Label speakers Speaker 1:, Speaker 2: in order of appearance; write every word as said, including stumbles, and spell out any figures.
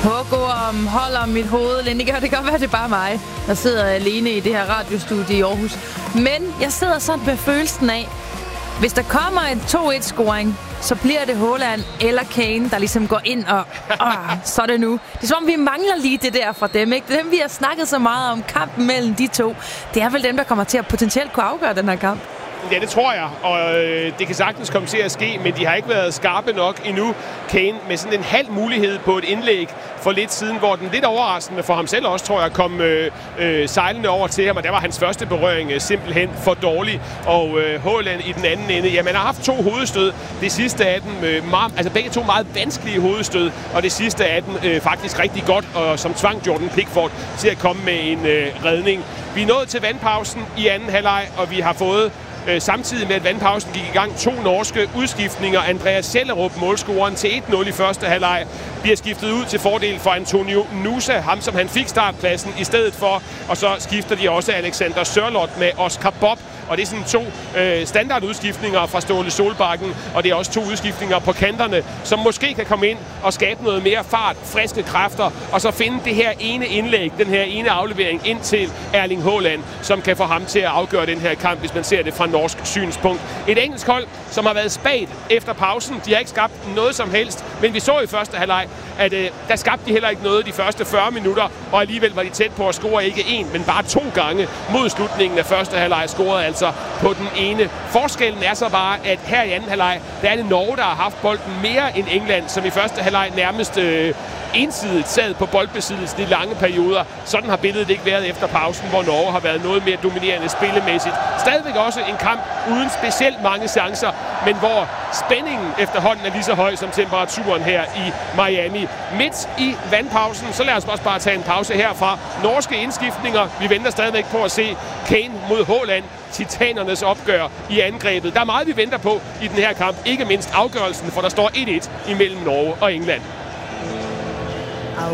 Speaker 1: Hågo om holder mit hoved. Det kan, det kan godt være, det er bare mig, der sidder alene i det her radiostudie i Aarhus. Men jeg sidder sådan med følelsen af, hvis der kommer en to et-scoring, så bliver det Haaland eller Kane, der ligesom går ind og... Åh, så er det nu. Det er som om, vi mangler lige det der fra dem, ikke? Det er dem, vi har snakket så meget om, kampen mellem de to. Det er vel dem, der kommer til at potentielt kunne afgøre den her kamp.
Speaker 2: Ja, det tror jeg, og øh, det kan sagtens komme til at ske, men de har ikke været skarpe nok endnu. Kane med sådan en halv mulighed på et indlæg for lidt siden, hvor den lidt overraskende for ham selv også, tror jeg, kom øh, øh, sejlende over til ham, og der var hans første berøring øh, simpelthen for dårlig. Og øh, Haaland i den anden ende, ja, man har haft to hovedstød. Det sidste af dem, øh, meget, altså begge to meget vanskelige hovedstød, og det sidste af dem øh, faktisk rigtig godt, og som tvang Jordan Pickford til at komme med en øh, redning. Vi er nået til vandpausen i anden halvleg, og vi har fået samtidig med, at vandpausen gik i gang, to norske udskiftninger. Andreas Sellerup, målscoreren til et nul i første halvleg, bliver skiftet ud til fordel for Antonio Nusa, ham som han fik startpladsen i stedet for. Og så skifter de også Alexander Sørloth med Oscar Bob. Og det er sådan to øh, standardudskiftninger fra Ståle Solbakken, og det er også to udskiftninger på kanterne, som måske kan komme ind og skabe noget mere fart, friske kræfter, og så finde det her ene indlæg, den her ene aflevering ind til Erling Haaland, som kan få ham til at afgøre den her kamp, hvis man ser det fra norsk synspunkt. Et engelsk hold, som har været spagt efter pausen. De har ikke skabt noget som helst, men vi så i første halvleg, at øh, der skabte de heller ikke noget de første fyrre minutter, og alligevel var de tæt på at score ikke én, men bare to gange mod slutningen af første halvleg scorede altså på den ene. Forskellen er så bare, at her i anden halvleg, der er det Norge, der har haft bolden mere end England, som i første halvleg nærmest øh, ensidigt sad på boldbesiddelsen i lange perioder. Sådan har billedet ikke været efter pausen, hvor Norge har været noget mere dominerende spillemæssigt. Stadigvæk også en kamp uden specielt mange chancer, men hvor spændingen efterhånden er lige så høj som temperaturen her i Miami. Midt i vandpausen, så lad os også bare tage en pause herfra. Norske indskiftninger. Vi venter stadigvæk på at se Kane mod Haaland. Titanernes opgør i angrebet. Der er meget, vi venter på i den her kamp. Ikke mindst afgørelsen, for der står et et imellem Norge og England.